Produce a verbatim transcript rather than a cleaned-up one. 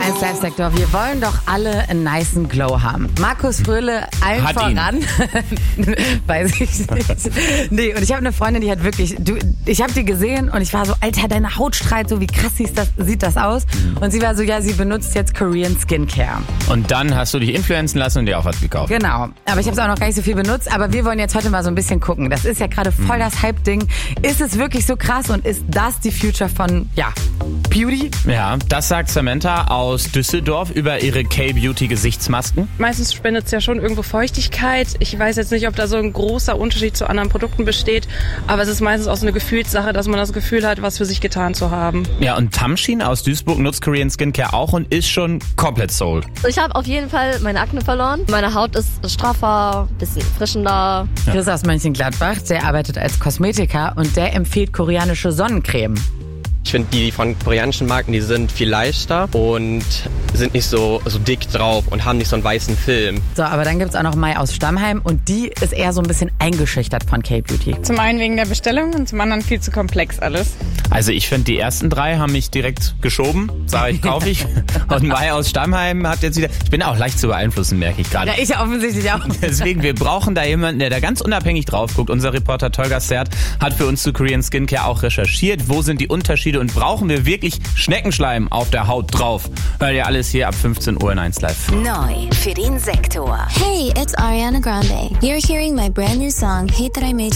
eins Live-Sektor. Wir wollen doch alle einen nicen Glow haben. Markus Fröhle, allen Hat voran. Weiß ich nicht. Nee, und ich habe eine Freundin, die hat wirklich, du, ich habe die gesehen und ich war so, Alter, deine Haut strahlt so, wie krass sieht das, sieht das aus? Und sie war so, ja, sie benutzt jetzt Korean Skincare. Und dann hast du dich influenzen lassen und dir auch was gekauft. Genau, aber ich habe es auch noch gar nicht so viel benutzt, aber wir wollen jetzt heute mal so ein bisschen gucken. Das ist ja gerade voll das Hype-Ding. Ist es wirklich so krass und ist das die Future von, ja, Beauty? Ja, das sagt Samantha aus Düsseldorf über ihre K-Beauty-Gesichtsmasken. Meistens spendet es ja schon irgendwo Feuchtigkeit. Ich weiß jetzt nicht, ob da so ein großer Unterschied zu anderen Produkten besteht, aber es ist meistens auch so eine Gefühlssache, dass man das Gefühl hat, was für sich getan zu haben. Ja, und Tamshin aus Duisburg nutzt Korean Skincare auch und ist schon komplett sold. Ich habe auf jeden Fall meine Akne verloren. Meine Haut ist straffer, bisschen frischender. Chris aus Mönchengladbach, der arbeitet als Kosmetiker und der empfiehlt koreanische Sonnencreme. Ich finde, die von koreanischen Marken, die sind viel leichter und sind nicht so, so dick drauf und haben nicht so einen weißen Film. So, aber dann gibt's auch noch Mai aus Stammheim und die ist eher so ein bisschen eingeschüchtert von K-Beauty. Zum einen wegen der Bestellung und zum anderen viel zu komplex alles. Also ich finde, die ersten drei haben mich direkt geschoben, sage ich, kaufe ich. Und Mai aus Stammheim hat jetzt wieder, ich bin auch leicht zu beeinflussen, merke ich gerade. Ja, ich offensichtlich auch. Deswegen, wir brauchen da jemanden, der da ganz unabhängig drauf guckt. Unser Reporter Tolga Sert hat für uns zu Korean Skincare auch recherchiert. Wo sind die Unterschiede und brauchen wir wirklich Schneckenschleim auf der Haut drauf? Hört ihr alles hier ab fünfzehn Uhr in eins Live. Neu für den Sektor. Hey, it's Ariana Grande. You're hearing my brand new song, Hate That I Made